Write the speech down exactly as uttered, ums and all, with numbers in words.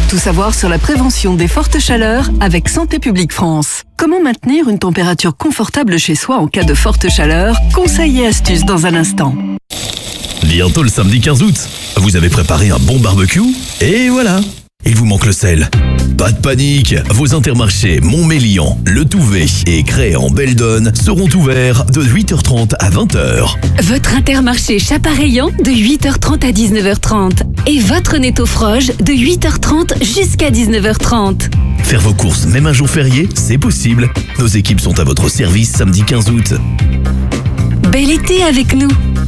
Tout savoir sur la prévention des fortes chaleurs avec Santé publique France. Comment maintenir une température confortable chez soi en cas de forte chaleur? Conseils et astuces dans un instant. Bientôt le samedi quinze août. Vous avez préparé un bon barbecue? Et voilà, il vous manque le sel. Pas de panique, vos intermarchés Montmélian, Le Touvet et Cré en Beldonne seront ouverts de huit heures trente à vingt heures. Votre Intermarché Chapareillan de huit heures trente à dix-neuf heures trente. Et votre Netto Froge de huit heures trente jusqu'à dix-neuf heures trente. Faire vos courses même un jour férié, c'est possible. Nos équipes sont à votre service samedi quinze août. Bel été avec nous!